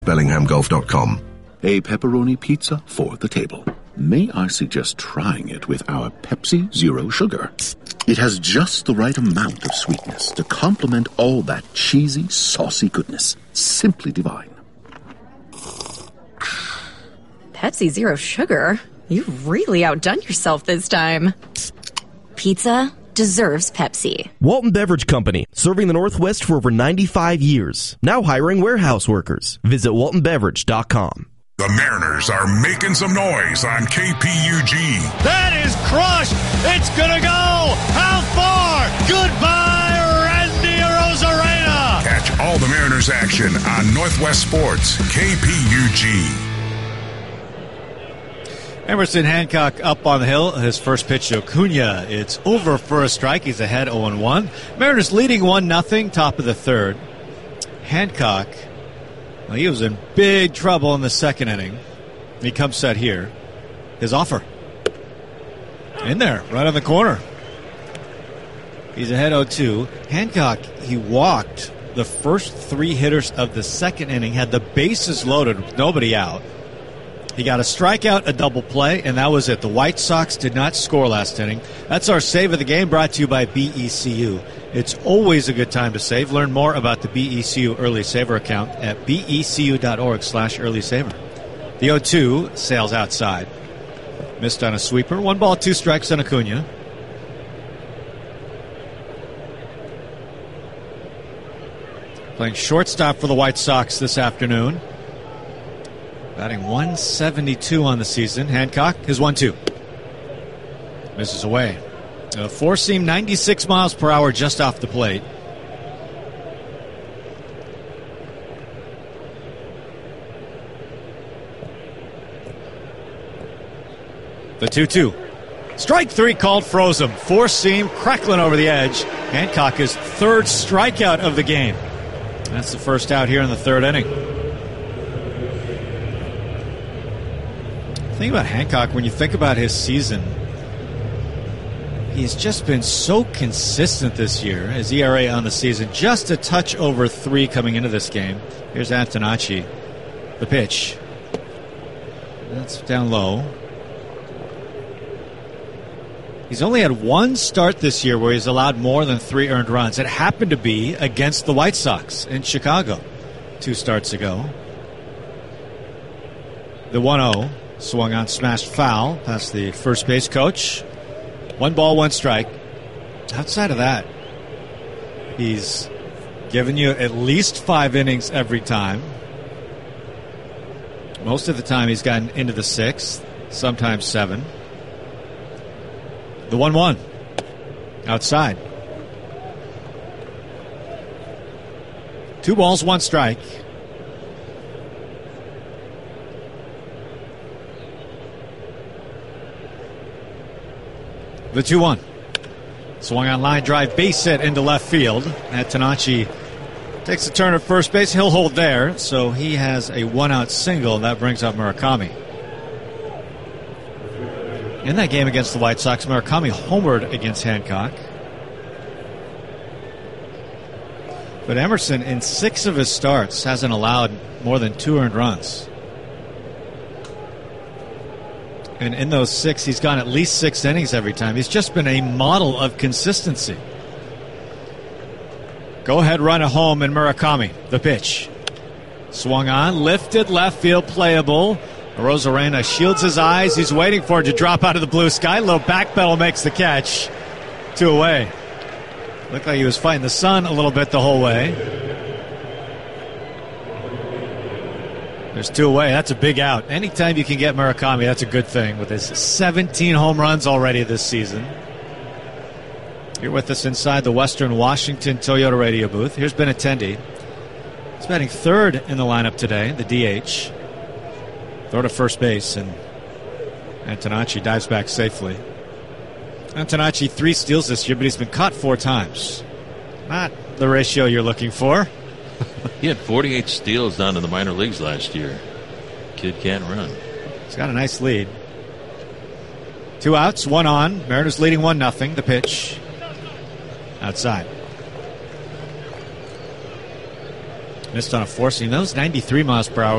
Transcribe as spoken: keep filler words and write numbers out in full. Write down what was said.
bellingham golf dot com. A pepperoni pizza for the table. May I suggest trying it with our Pepsi Zero Sugar? It has just the right amount of sweetness to complement all that cheesy, saucy goodness. Simply divine. Pepsi Zero Sugar? You've really outdone yourself this time. Pizza deserves Pepsi. Walton Beverage Company, serving the Northwest for over ninety-five years. Now hiring warehouse workers. Visit walton beverage dot com. The Mariners are making some noise on K P U G. That is crushed. It's going to go. How far? Goodbye, Randy Arozarena. Catch all the Mariners action on Northwest Sports, K P U G. Emerson Hancock up on the hill. His first pitch to Acuna. It's over for a strike. He's ahead oh one. Mariners leading one nothing, top of the third. Hancock, well, he was in big trouble in the second inning. He comes set here. His offer. In there, right on the corner. He's ahead oh two. Hancock, he walked the first three hitters of the second inning, had the bases loaded with nobody out. He got a strikeout, a double play, and that was it. The White Sox did not score last inning. That's our save of the game, brought to you by B E C U. It's always a good time to save. Learn more about the B E C U Early Saver account at becu.org slash early saver. The oh two sails outside. Missed on a sweeper. One ball, two strikes on Acuna. Playing shortstop for the White Sox this afternoon. Batting one seventy-two on the season. Hancock is one two. Misses away. A four-seam, ninety-six miles per hour just off the plate. The two two. Strike three called, froze him. Four-seam, crackling over the edge. Hancock is third strikeout of the game. That's the first out here in the third inning. The thing about Hancock, when you think about his season, he's just been so consistent this year. His E R A on the season, just a touch over three coming into this game. Here's Antonacci. The pitch. That's down low. He's only had one start this year where he's allowed more than three earned runs. It happened to be against the White Sox in Chicago two starts ago. The one oh. Swung on, smashed foul past the first base coach. One ball, one strike. Outside of that, he's given you at least five innings every time. Most of the time he's gotten into the sixth, sometimes seven. The one one. Outside. Two balls, one strike. The two one. Swung on line drive, base hit into left field. Antonacci takes a turn at first base. He'll hold there, so he has a one-out single. That brings up Murakami. In that game against the White Sox, Murakami homered against Hancock. But Emerson, in six of his starts, hasn't allowed more than two earned runs. And in those six, he's gone at least six innings every time. He's just been a model of consistency. Go ahead, run a home in Murakami. The pitch. Swung on, lifted, left field, playable. Arozarena shields his eyes. He's waiting for it to drop out of the blue sky. Low back pedal makes the catch. Two away. Looked like he was fighting the sun a little bit the whole way. There's two away. That's a big out. Anytime you can get Murakami, that's a good thing with his seventeen home runs already this season. Here with us inside the Western Washington Toyota radio booth. Here's Benintendi. He's batting third in the lineup today, the D H. Throw to first base, and Antonacci dives back safely. Antonacci, three steals this year, but he's been caught four times. Not the ratio you're looking for. He had forty-eight steals down in the minor leagues last year. Kid can't run. He's got a nice lead. Two outs, one on. Mariners leading one nothing. The pitch. Outside. Missed on a four seam. That was ninety-three miles per hour.